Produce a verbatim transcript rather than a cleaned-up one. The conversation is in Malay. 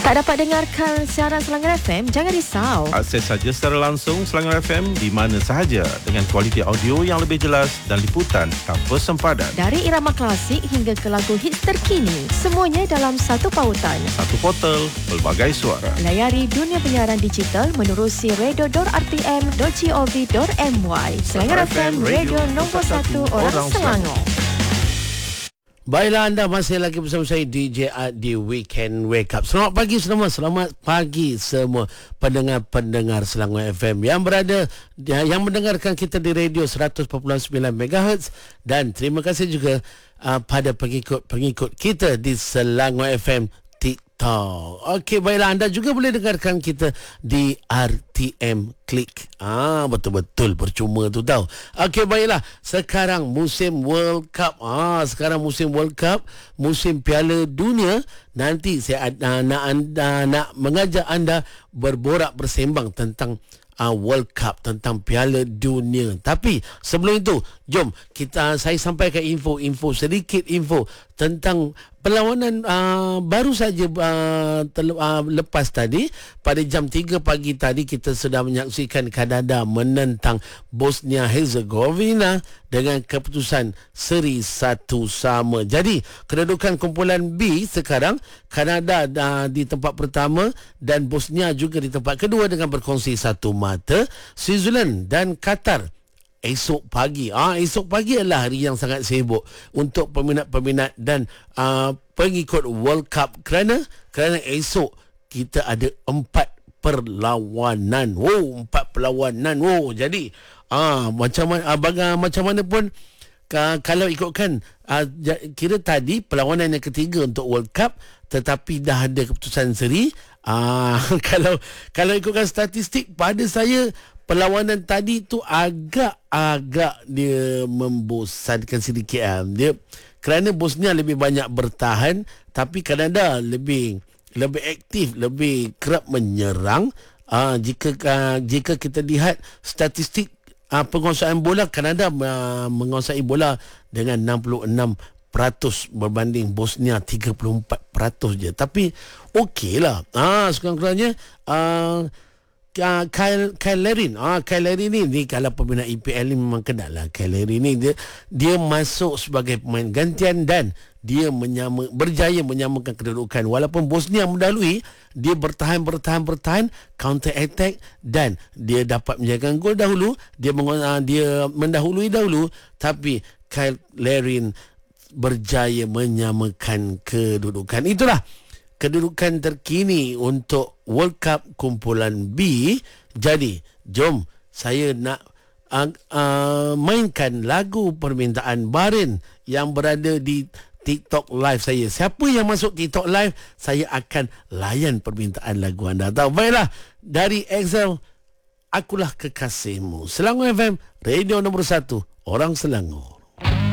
Tak dapat dengarkan siaran Selangor F M? Jangan risau. Akses saja secara langsung Selangor F M di mana sahaja dengan kualiti audio yang lebih jelas dan liputan tanpa sempadan. Dari irama klasik hingga ke lagu hits terkini, semuanya dalam satu pautan. Satu portal, pelbagai suara. Layari dunia penyiaran digital menerusi radio dot r t m dot gov dot m y. Selangor F M, radio nombor satu orang, orang Selangor. Baiklah, anda masih lagi bersama saya D J Art di Weekend Wake Up. Selamat pagi semua, selamat pagi semua pendengar-pendengar Selangor F M yang berada yang mendengarkan kita di radio seratus perpuluhan sembilan megahertz, dan terima kasih juga uh, pada pengikut-pengikut kita di Selangor F M TikTok. Okey, baiklah, anda juga boleh dengarkan kita di R T M Klik. Ah, betul-betul percuma tu tahu. Okey, baiklah. Sekarang musim World Cup. Ah, sekarang musim World Cup, musim Piala Dunia. Nanti saya uh, nak anda nak mengajak anda berborak bersembang tentang Uh, World Cup, tentang Piala Dunia. Tapi sebelum itu, jom kita saya sampaikan info-info, sedikit info tentang perlawanan uh, baru saja uh, tel- uh, lepas tadi. Pada jam tiga pagi tadi kita sudah menyaksikan Kanada menentang Bosnia Herzegovina dengan keputusan seri satu sama. Jadi kedudukan kumpulan B sekarang, Kanada uh, di tempat pertama dan Bosnia juga di tempat kedua dengan berkongsi satu mata. Switzerland dan Qatar esok pagi. Ah, esok pagi adalah hari yang sangat sibuk untuk peminat-peminat dan uh, pengikut World Cup kerana kerana esok kita ada empat perlawanan. Oh, empat perlawanan. Oh, jadi ah macam mana ah, macam mana pun uh, kalau ikutkan uh, kira tadi perlawanan yang ketiga untuk World Cup, tetapi dah ada keputusan seri. Ah kalau kalau ikutkan statistik pada saya, perlawanan tadi tu agak-agak dia membosankan sedikit. ah. Dia kerana Bosnia lebih banyak bertahan, tapi Kanada lebih lebih aktif, lebih kerap menyerang. Ah jika uh, jika kita lihat statistik uh, penguasaan bola, Kanada uh, menguasai bola dengan enam puluh enam peratus berbanding Bosnia tiga puluh empat peratus je. Tapi okeylah. Ah sekurang-kurangnya uh, Uh, Kyle, Kyle Larin ah, Kyle Larin ni, ni kalau peminat E P L ni memang kenal lah. Kyle Larin ni dia, dia masuk sebagai pemain gantian dan dia menyama, berjaya menyamakan kedudukan. Walaupun Bosnia mendahului, dia bertahan, bertahan, bertahan, counter attack dan dia dapat menjaga gol dahulu. Dia, uh, dia mendahului dahulu, tapi Kyle Larin berjaya menyamakan kedudukan. Itulah kedudukan terkini untuk World Cup kumpulan B. Jadi, jom saya nak uh, uh, mainkan lagu permintaan Barin yang berada di TikTok Live saya. Siapa yang masuk TikTok Live, saya akan layan permintaan lagu anda. Tahu? Baiklah, dari Excel, Akulah Kekasihmu. Selangor F M, radio nombor satu, orang Selangor.